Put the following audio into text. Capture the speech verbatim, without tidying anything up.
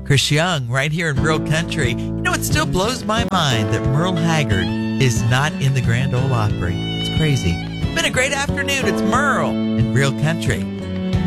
Chris Young, right here in Real Country. You know, it still blows my mind that Merle Haggard is not in the Grand Ole Opry. It's crazy. It's been a great afternoon. It's Merle in Real Country.